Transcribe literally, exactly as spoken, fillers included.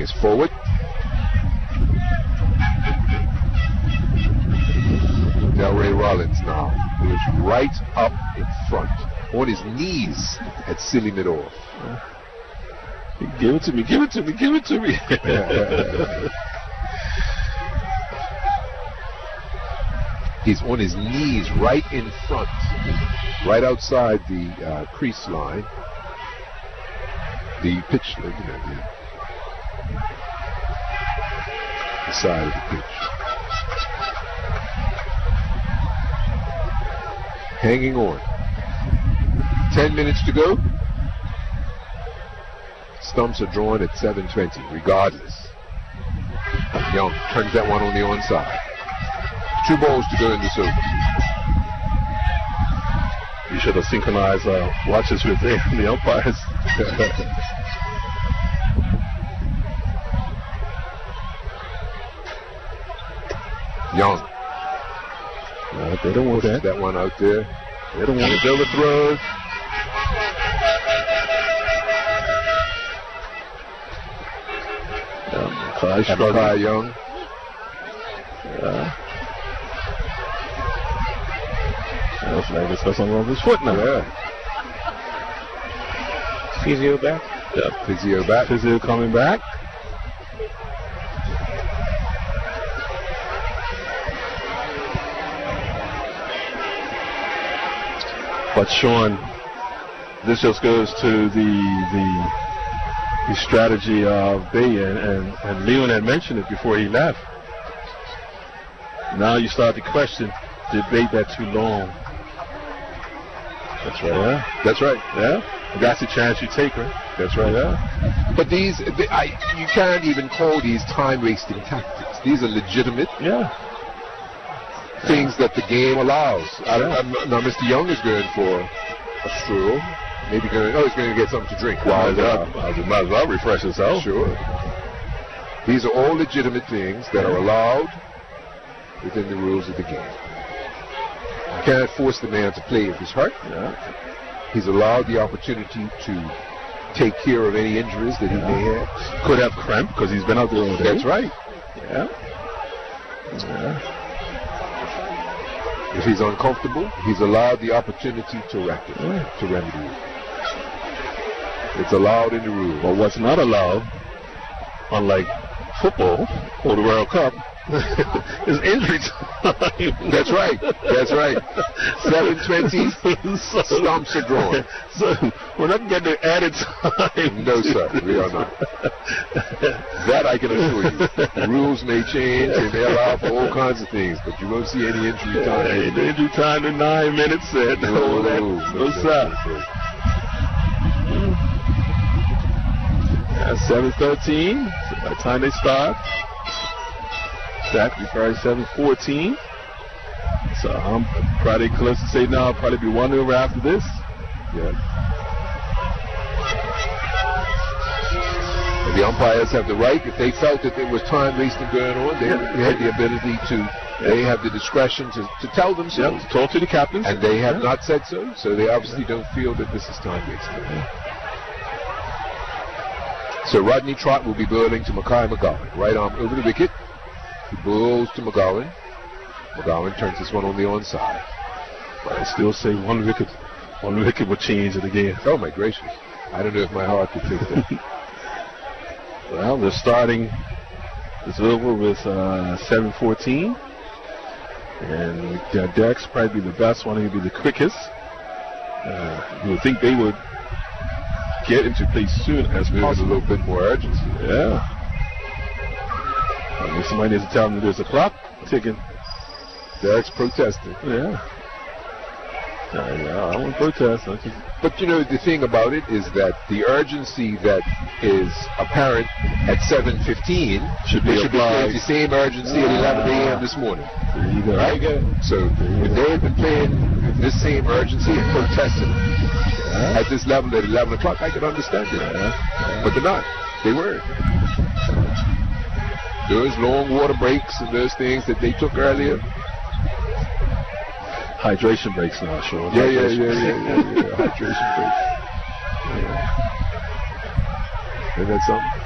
is forward. Delray Rollins now, who is right up in front, on his knees at silly mid-off. Give it to me, give it to me, give it to me. He's on his knees right in front, right outside the uh, crease line. The pitch, you know, the, the side of the pitch. Hanging on. Ten minutes to go. Stumps are drawn at seven twenty, regardless. Young turns that one on the onside. Two balls to go in this over. You should have synchronized uh, watches with the, the umpires. Young. No, they don't want that. That one out there. They don't want to build a throw. Kai Kai Young. Yeah. Looks like it's got something wrong with his foot now. Yeah. Physio back. Yeah. Physio back. Physio coming back. But Sean, this just goes to the the the strategy of Bay, and, and, and Leon had mentioned it before he left. Now you start to question, did Bay that too long? That's right. Yeah. That's right. Yeah. That's the chance you take, right? That's right. Yeah. But these, they, I, you can't even call these time-wasting tactics. These are legitimate. Yeah. Things that the game allows. I, Yeah. I'm, now, Mister Young is going for a stroll. Maybe going. Oh, he's going to get something to drink. Well, Well, uh, you might as well refresh yourself. Sure. These are all legitimate things that are allowed within the rules of the game. You can't force the man to play if he's hurt. Yeah. He's allowed the opportunity to take care of any injuries that he Yeah. may have. Could have cramp because he's been out there all day. That's right. Yeah. Yeah. If he's uncomfortable, he's allowed the opportunity to rectify, Yeah. to remedy it. It's allowed in the rules. But what's not allowed, unlike football or the World Cup, is injury time. That's right. That's right. seven twenty, so, stumps are drawn. So we're not getting added time. No, sir, we are not. That I can assure you. The rules may change, they may allow for all kinds of things, but you won't see any injury time. Hey, the injury time in nine minutes, said. No, No, that, no, no, sir. At seven thirteen, so by the time they start, exactly probably seven fourteen. So I'm probably close to say now I'll probably be one over after this. Yeah. The umpires have the right, if they felt that there was time wasting going on, they, they had the ability to, they have the discretion to, to tell them so. Yep, talk to the captains. And they have Yeah. not said so, so they obviously don't feel that this is time wasting. So Rodney Trott will be bowling to Mackay McGowan. Right arm over the wicket. He bowls to McGowan. McGowan turns this one on the onside. But I still say one wicket, one wicket will change it again. Oh my gracious. I don't know if my heart could take that. Well, they're starting this over with uh, seven fourteen. And uh, Derek's probably be the best one. He'll be the quickest. Uh, you would think they would get into play soon as There's a possible. little bit more urgency. Yeah. I mean, somebody needs to tell them that there's a clock ticking. Derek's protesting. Yeah. Uh, yeah, I won't protest. I just, But you know, the thing about it is that the urgency that is apparent at seven fifteen Should be should applied. be the same urgency at eleven a.m. this morning. there you go. Right? So if they had been playing with this same urgency and protesting Yeah. at this level at eleven o'clock, I could understand it. Yeah. But they're not. They weren't. Those long water breaks and those things that they took earlier. Hydration breaks now, Sean. Yeah, yeah, Hydration yeah, breaks. yeah, yeah, yeah. Hydration breaks. Yeah. Isn't that something?